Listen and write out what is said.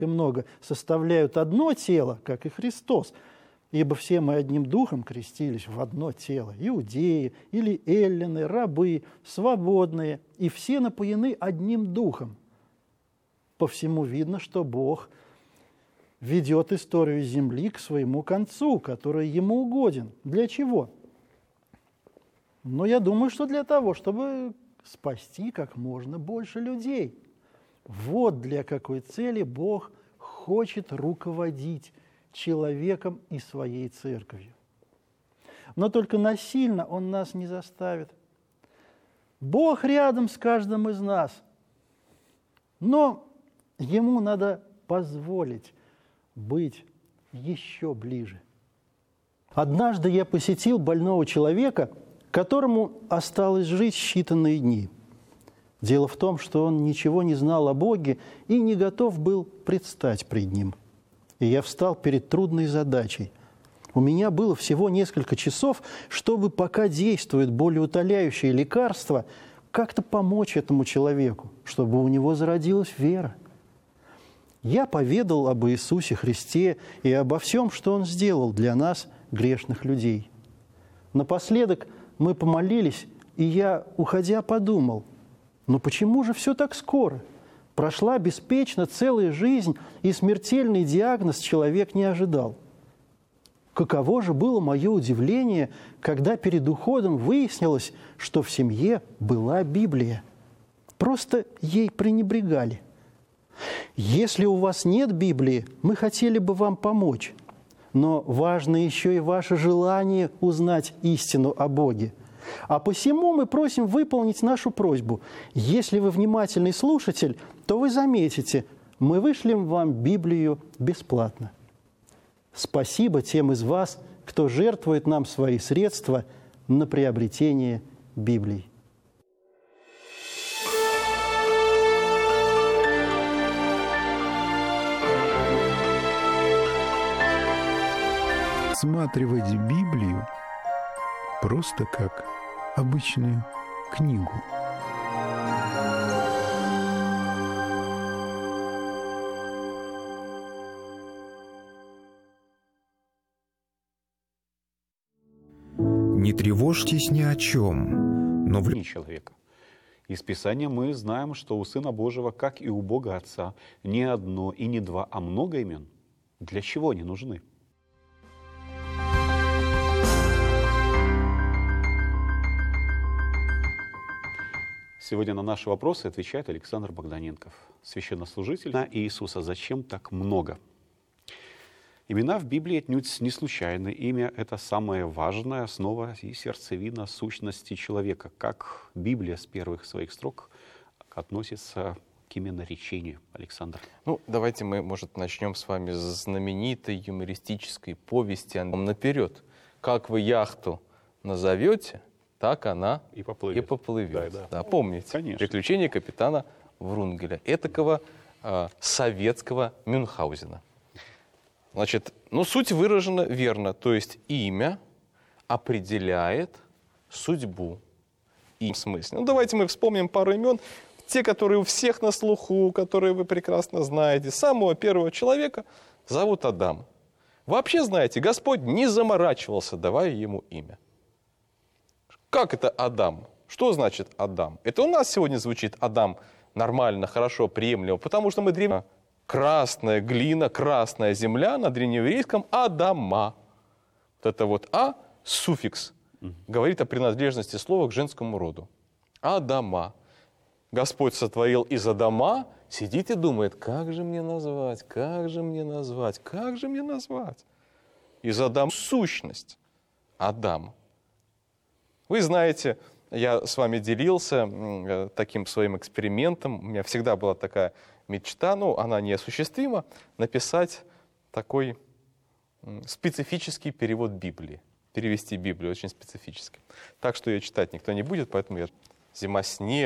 и много составляют одно тело, как и Христос. Ибо все мы одним духом крестились в одно тело. Иудеи или эллины, рабы, свободные, и все напоены одним духом. По всему видно, что Бог ведет историю земли к своему концу, который ему угоден. Для чего? Но я думаю, что для того, чтобы спасти как можно больше людей. Вот для какой цели Бог хочет руководить человеком и своей церковью. Но только насильно Он нас не заставит. Бог рядом с каждым из нас, но Ему надо позволить быть еще ближе. Однажды я посетил больного человека, которому осталось жить считанные дни. Дело в том, что он ничего не знал о Боге и не готов был предстать пред Ним. И я встал перед трудной задачей. У меня было всего несколько часов, чтобы, пока действует болеутоляющее лекарство, как-то помочь этому человеку, чтобы у него зародилась вера. Я поведал об Иисусе Христе и обо всем, что Он сделал для нас, грешных людей. Напоследок мы помолились, и я, уходя, подумал, но почему же все так скоро? Прошла беспечно целая жизнь, и смертельный диагноз человек не ожидал. Каково же было мое удивление, когда перед уходом выяснилось, что в семье была Библия. Просто ей пренебрегали. Если у вас нет Библии, мы хотели бы вам помочь. Но важно еще и ваше желание узнать истину о Боге. А посему мы просим выполнить нашу просьбу. Если вы внимательный слушатель, то вы заметите, мы вышлем вам Библию бесплатно. Спасибо тем из вас, кто жертвует нам свои средства на приобретение Библии. Рассматривать Библию просто как обычную книгу. Не тревожьтесь ни о чем, но в человека. Из Писания мы знаем, что у Сына Божьего, как и у Бога Отца, не одно и не два, а много имен. Для чего они нужны? Сегодня на наши вопросы отвечает Александр Богданенков, священнослужитель. На Иисуса зачем так много? Имена в Библии отнюдь не случайны. Имя – это самая важная основа и сердцевина сущности человека. Как Библия с первых своих строк относится к именоречению? Александр. Давайте мы, может, начнем с вами с знаменитой юмористической повести «Наперед». Как вы яхту назовете, так она и поплывет. Да, помните? Конечно. Приключения капитана Врунгеля, этакого советского Мюнхгаузена. Значит, суть выражена верно, то есть имя определяет судьбу. И в смысле. Давайте мы вспомним пару имен, те, которые у всех на слуху, которые вы прекрасно знаете. Самого первого человека зовут Адам. Вообще, знаете, Господь не заморачивался, давая ему имя. Как это Адам? Что значит Адам? Это у нас сегодня звучит Адам нормально, хорошо, приемлемо, потому что мы древние. Красная глина, красная земля на древнееврейском Адама. Вот это вот А, суффикс, говорит о принадлежности слова к женскому роду. Адама. Господь сотворил из Адама, сидит и думает, как же мне назвать, как же мне назвать, как же мне назвать. Из Адама сущность Адам. Вы знаете, я с вами делился таким своим экспериментом. У меня всегда была такая мечта, она неосуществима, написать такой специфический перевод Библии. Перевести Библию очень специфически. Так что ее читать никто не будет, поэтому я «Зима, снег».